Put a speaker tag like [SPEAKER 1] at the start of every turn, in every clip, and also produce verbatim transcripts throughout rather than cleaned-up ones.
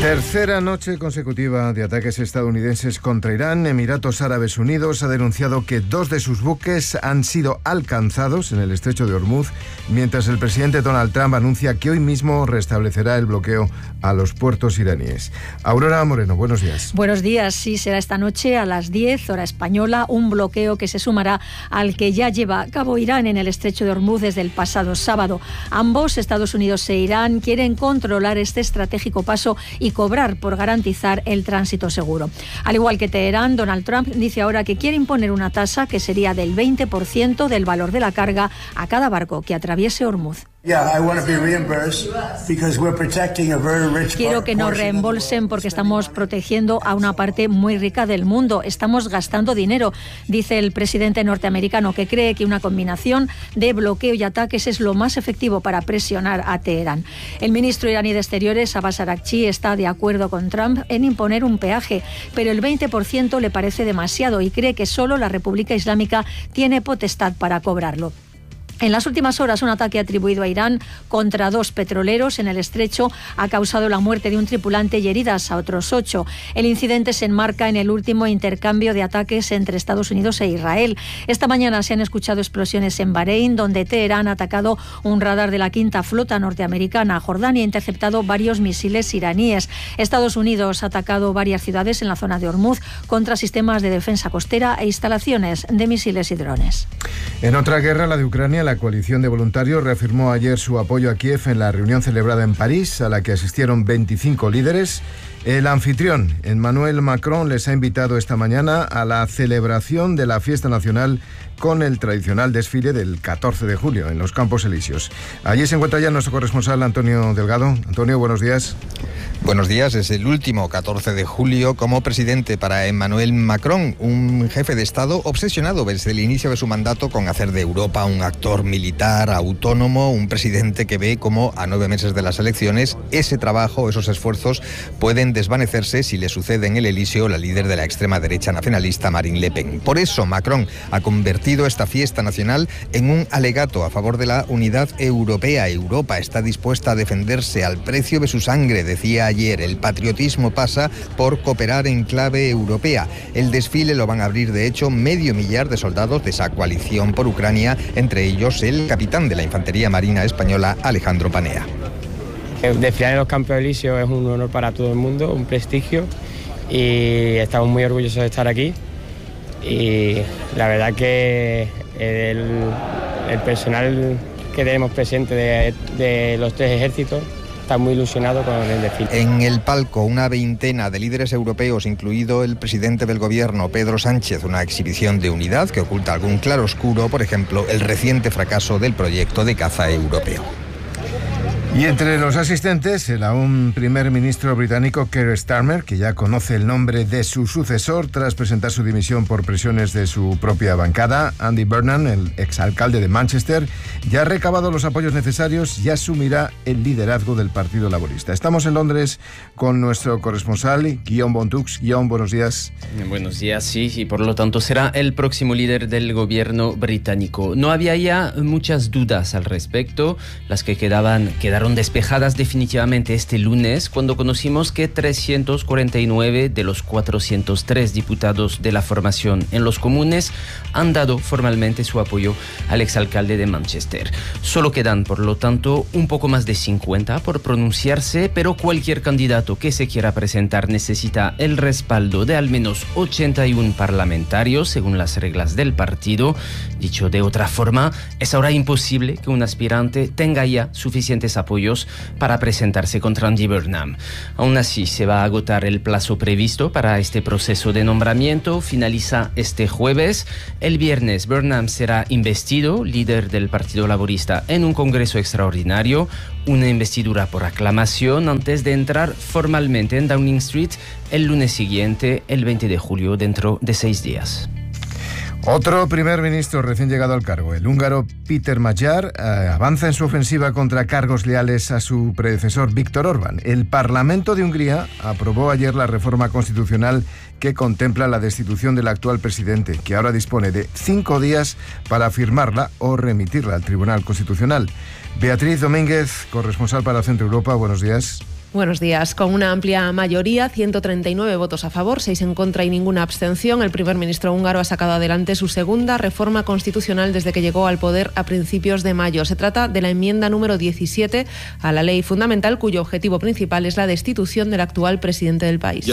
[SPEAKER 1] Tercera noche consecutiva de ataques estadounidenses contra Irán. Emiratos Árabes Unidos ha denunciado que dos de sus buques han sido alcanzados en el estrecho de Hormuz, mientras el presidente Donald Trump anuncia que hoy mismo restablecerá el bloqueo a los puertos iraníes. Aurora Moreno, buenos días.
[SPEAKER 2] Buenos días. Sí, será esta noche a las diez, hora española, un bloqueo que se sumará al que ya lleva a cabo Irán en el estrecho de Hormuz desde el pasado sábado. Ambos, Estados Unidos e Irán, quieren controlar este estratégico paso y cobrar por garantizar el tránsito seguro. Al igual que Teherán, Donald Trump dice ahora que quiere imponer una tasa que sería del veinte por ciento del valor de la carga a cada barco que atraviese Hormuz. Quiero que nos reembolsen porque estamos protegiendo a una parte muy rica del mundo. Estamos gastando dinero, dice el presidente norteamericano, que cree que una combinación de bloqueo y ataques es lo más efectivo para presionar a Teherán. El ministro iraní de Exteriores, Abbas Araghchi, está de acuerdo con Trump en imponer un peaje, pero el veinte por ciento le parece demasiado y cree que solo la República Islámica tiene potestad para cobrarlo. En las últimas horas, un ataque atribuido a Irán contra dos petroleros en el estrecho ha causado la muerte de un tripulante y heridas a otros ocho. El incidente se enmarca en el último intercambio de ataques entre Estados Unidos e Israel. Esta mañana se han escuchado explosiones en Bahrein, donde Teherán ha atacado un radar de la quinta flota norteamericana. Jordania ha interceptado varios misiles iraníes. Estados Unidos ha atacado varias ciudades en la zona de Hormuz contra sistemas de defensa costera e instalaciones de misiles y drones.
[SPEAKER 1] En otra guerra, la de Ucrania, la coalición de voluntarios reafirmó ayer su apoyo a Kiev en la reunión celebrada en París, a la que asistieron veinticinco líderes. El anfitrión, Emmanuel Macron, les ha invitado esta mañana a la celebración de la fiesta nacional con el tradicional desfile del catorce de julio en los Campos Elíseos. Allí se encuentra ya nuestro corresponsal Antonio Delgado. Antonio, buenos días.
[SPEAKER 3] Buenos días. Es el último catorce de julio como presidente para Emmanuel Macron, un jefe de Estado obsesionado desde el inicio de su mandato con hacer de Europa un actor militar autónomo, un presidente que ve como a nueve meses de las elecciones ese trabajo, esos esfuerzos pueden desvanecerse si le sucede en el Elíseo la líder de la extrema derecha nacionalista Marine Le Pen. Por eso Macron ha convertido esta fiesta nacional en un alegato a favor de la unidad europea. Europa está dispuesta a defenderse al precio de su sangre, decía ayer. El patriotismo pasa por cooperar en clave europea. El desfile lo van a abrir, de hecho, medio millar de soldados de esa coalición por Ucrania, entre ellos el capitán de la Infantería Marina Española, Alejandro Panea.
[SPEAKER 4] Desfilar en los Campos Elíseos es un honor para todo el mundo, un prestigio, y estamos muy orgullosos de estar aquí. Y la verdad que el, el personal que tenemos presente de, de los tres ejércitos está muy ilusionado con el desfile.
[SPEAKER 3] En el palco, una veintena de líderes europeos, incluido el presidente del gobierno, Pedro Sánchez, una exhibición de unidad que oculta algún claroscuro, por ejemplo, el reciente fracaso del proyecto de caza europeo.
[SPEAKER 1] Y entre los asistentes, el aún primer ministro británico Keir Starmer, que ya conoce el nombre de su sucesor tras presentar su dimisión por presiones de su propia bancada. Andy Burnham, el exalcalde de Manchester, ya ha recabado los apoyos necesarios y asumirá el liderazgo del Partido Laborista. Estamos en Londres con nuestro corresponsal, Guillaume Bontux. Guillaume, buenos días.
[SPEAKER 5] Buenos días, sí, y por lo tanto será el próximo líder del gobierno británico. No había ya muchas dudas al respecto, las que quedaban, quedaron despejadas definitivamente este lunes, cuando conocimos que trescientos cuarenta y nueve de los cuatrocientos tres diputados de la formación en los comunes han dado formalmente su apoyo al exalcalde de Manchester. Solo quedan, por lo tanto, un poco más de cincuenta por pronunciarse, pero cualquier candidato que se quiera presentar necesita el respaldo de al menos ochenta y uno parlamentarios, según las reglas del partido. Dicho de otra forma, es ahora imposible que un aspirante tenga ya suficientes apoyos para presentarse contra Andy Burnham. Aún así, se va a agotar el plazo previsto para este proceso de nombramiento. Finaliza este jueves. El viernes, Burnham será investido líder del Partido Laborista en un congreso extraordinario, una investidura por aclamación antes de entrar formalmente en Downing Street el lunes siguiente, el veinte de julio, dentro de seis días.
[SPEAKER 1] Otro primer ministro recién llegado al cargo, el húngaro Péter Magyar, eh, avanza en su ofensiva contra cargos leales a su predecesor Viktor Orbán. El Parlamento de Hungría aprobó ayer la reforma constitucional que contempla la destitución del actual presidente, que ahora dispone de cinco días para firmarla o remitirla al Tribunal Constitucional. Beatriz Domínguez, corresponsal para Centro Europa, buenos días.
[SPEAKER 6] Buenos días. Con una amplia mayoría, ciento treinta y nueve votos a favor, seis en contra y ninguna abstención, el primer ministro húngaro ha sacado adelante su segunda reforma constitucional desde que llegó al poder a principios de mayo. Se trata de la enmienda número diecisiete a la ley fundamental, cuyo objetivo principal es la destitución del actual presidente del país.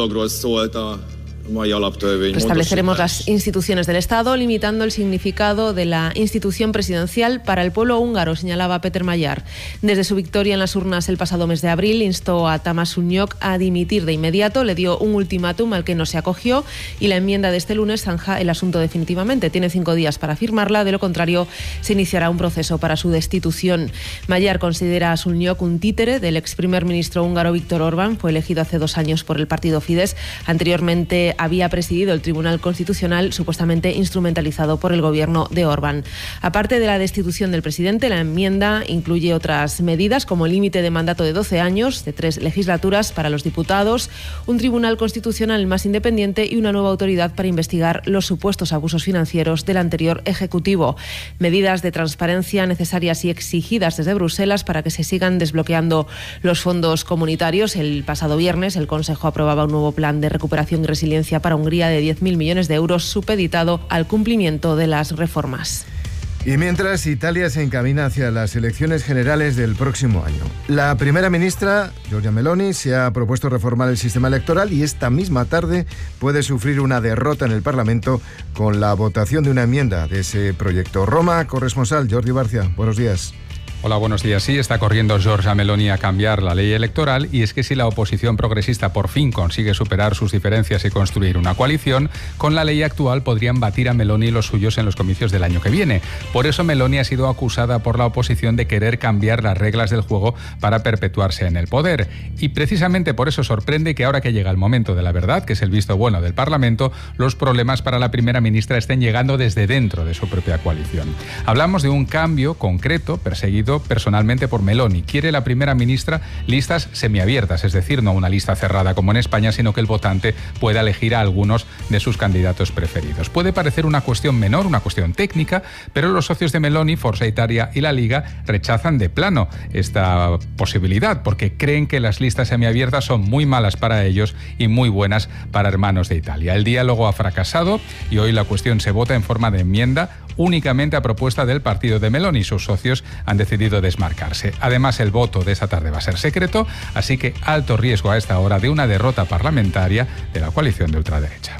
[SPEAKER 6] Restableceremos las instituciones del Estado, limitando el significado de la institución presidencial para el pueblo húngaro, señalaba Péter Magyar. Desde su victoria en las urnas el pasado mes de abril, instó a Tamás Sunyok a dimitir de inmediato, le dio un ultimátum al que no se acogió y la enmienda de este lunes zanja el asunto definitivamente. Tiene cinco días para firmarla, de lo contrario se iniciará un proceso para su destitución. Magyar considera a Sunyok un títere del ex primer ministro húngaro Viktor Orbán, fue elegido hace dos años por el partido Fidesz. Anteriormente había presidido el Tribunal Constitucional, supuestamente instrumentalizado por el gobierno de Orbán. Aparte de la destitución del presidente, la enmienda incluye otras medidas como el límite de mandato de doce años, de tres legislaturas para los diputados, un Tribunal Constitucional más independiente y una nueva autoridad para investigar los supuestos abusos financieros del anterior Ejecutivo. Medidas de transparencia necesarias y exigidas desde Bruselas para que se sigan desbloqueando los fondos comunitarios. El pasado viernes el Consejo aprobaba un nuevo plan de recuperación y resiliencia para Hungría de diez mil millones de euros, supeditado al cumplimiento de las reformas.
[SPEAKER 1] Y mientras Italia se encamina hacia las elecciones generales del próximo año, la primera ministra, Giorgia Meloni, se ha propuesto reformar el sistema electoral y esta misma tarde puede sufrir una derrota en el Parlamento con la votación de una enmienda de ese proyecto. Roma, corresponsal Jordi Barcia, buenos días.
[SPEAKER 7] Hola, buenos días. Sí, está corriendo Giorgia Meloni a cambiar la ley electoral y es que si la oposición progresista por fin consigue superar sus diferencias y construir una coalición, con la ley actual podrían batir a Meloni y los suyos en los comicios del año que viene. Por eso Meloni ha sido acusada por la oposición de querer cambiar las reglas del juego para perpetuarse en el poder. Y precisamente por eso sorprende que ahora que llega el momento de la verdad, que es el visto bueno del Parlamento, los problemas para la primera ministra estén llegando desde dentro de su propia coalición. Hablamos de un cambio concreto perseguido personalmente por Meloni. Quiere la primera ministra listas semiabiertas, es decir, no una lista cerrada como en España, sino que el votante pueda elegir a algunos de sus candidatos preferidos. Puede parecer una cuestión menor, una cuestión técnica, pero los socios de Meloni, Forza Italia y la Liga rechazan de plano esta posibilidad porque creen que las listas semiabiertas son muy malas para ellos y muy buenas para Hermanos de Italia. El diálogo ha fracasado y hoy la cuestión se vota en forma de enmienda únicamente a propuesta del partido de Meloni. Sus socios han decidido desmarcarse. Además, el voto de esta tarde va a ser secreto, así que alto riesgo a esta hora de una derrota parlamentaria de la coalición de ultraderecha.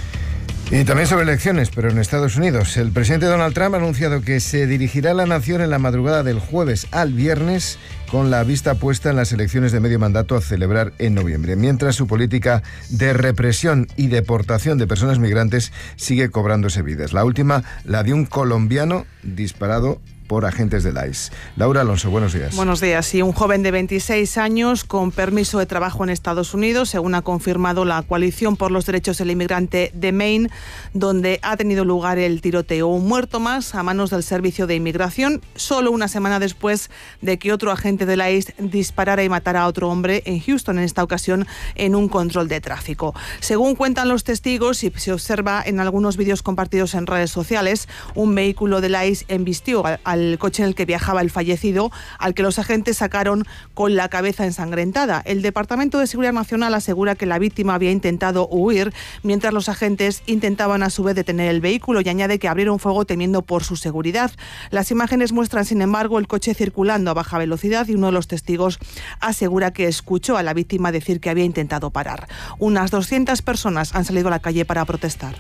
[SPEAKER 1] Y también sobre elecciones, pero en Estados Unidos. El presidente Donald Trump ha anunciado que se dirigirá a la nación en la madrugada del jueves al viernes con la vista puesta en las elecciones de medio mandato a celebrar en noviembre, mientras su política de represión y deportación de personas migrantes sigue cobrándose vidas. La última, la de un colombiano disparado por agentes del I C E. Laura Alonso, buenos días.
[SPEAKER 8] Buenos días. Sí, un joven de veintiséis años con permiso de trabajo en Estados Unidos, según ha confirmado la Coalición por los Derechos del Inmigrante de Maine, donde ha tenido lugar el tiroteo. Un muerto más a manos del Servicio de Inmigración, solo una semana después de que otro agente de la I C E disparara y matara a otro hombre en Houston, en esta ocasión en un control de tráfico. Según cuentan los testigos y se observa en algunos vídeos compartidos en redes sociales, un vehículo de la I C E embistió al el coche en el que viajaba el fallecido, al que los agentes sacaron con la cabeza ensangrentada. El Departamento de Seguridad Nacional asegura que la víctima había intentado huir, mientras los agentes intentaban a su vez detener el vehículo, y añade que abrieron fuego temiendo por su seguridad. Las imágenes muestran, sin embargo, el coche circulando a baja velocidad y uno de los testigos asegura que escuchó a la víctima decir que había intentado parar. Unas doscientas personas han salido a la calle para protestar.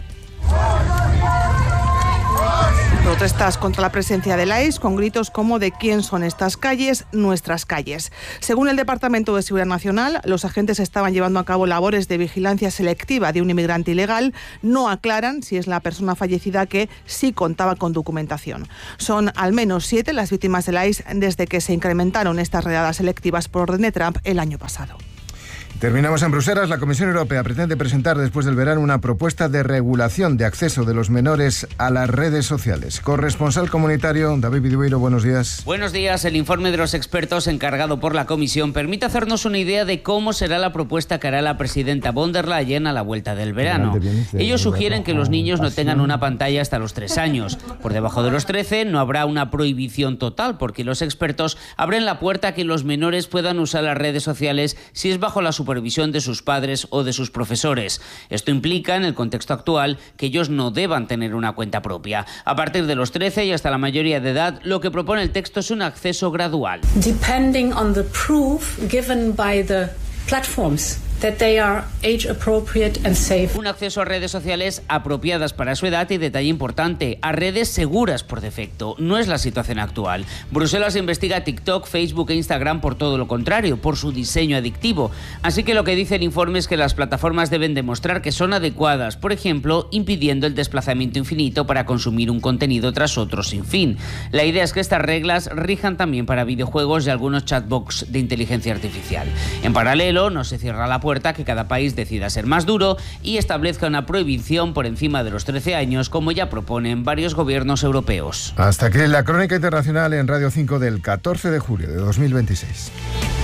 [SPEAKER 8] Protestas contra la presencia de la I C E con gritos como ¿de quién son estas calles? Nuestras calles. Según el Departamento de Seguridad Nacional, los agentes estaban llevando a cabo labores de vigilancia selectiva de un inmigrante ilegal. No aclaran si es la persona fallecida, que sí contaba con documentación. Son al menos siete las víctimas de la I C E desde que se incrementaron estas redadas selectivas por orden de Trump el año pasado.
[SPEAKER 1] Terminamos en Bruselas. La Comisión Europea pretende presentar después del verano una propuesta de regulación de acceso de los menores a las redes sociales. Corresponsal comunitario, David Vidueiro, buenos días.
[SPEAKER 9] Buenos días. El informe de los expertos encargado por la Comisión permite hacernos una idea de cómo será la propuesta que hará la presidenta von der Leyen a la vuelta del verano. Ellos sugieren que los niños no tengan una pantalla hasta los tres años. Por debajo de los trece no habrá una prohibición total, porque los expertos abren la puerta a que los menores puedan usar las redes sociales si es bajo la supervisión de sus padres o de sus profesores. Esto implica, en el contexto actual, que ellos no deban tener una cuenta propia. A partir de los trece y hasta la mayoría de edad, lo que propone el texto es un acceso gradual.
[SPEAKER 10] Depending on the proof given by the platforms that they are age appropriate and safe.
[SPEAKER 9] Un acceso a redes sociales apropiadas para su edad y, detalle importante, a redes seguras por defecto. No es la situación actual. Bruselas investiga TikTok, Facebook e Instagram por todo lo contrario, por su diseño adictivo. Así que lo que dice el informe es que las plataformas deben demostrar que son adecuadas, por ejemplo, impidiendo el desplazamiento infinito para consumir un contenido tras otro sin fin. La idea es que estas reglas rijan también para videojuegos y algunos chatbots de inteligencia artificial. En paralelo, no se cierra la puerta que cada país decida ser más duro y establezca una prohibición por encima de los trece años, como ya proponen varios gobiernos europeos.
[SPEAKER 1] Hasta aquí la crónica internacional en Radio cinco del catorce de julio de dos mil veintiséis.